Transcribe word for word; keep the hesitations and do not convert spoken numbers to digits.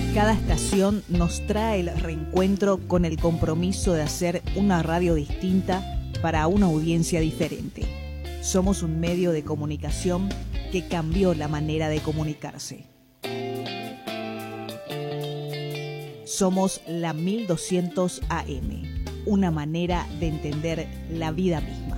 Cada estación nos trae el reencuentro con el compromiso de hacer una radio distinta para una audiencia diferente. Somos un medio de comunicación que cambió la manera de comunicarse. Somos la mil doscientos A M, una manera de entender la vida misma.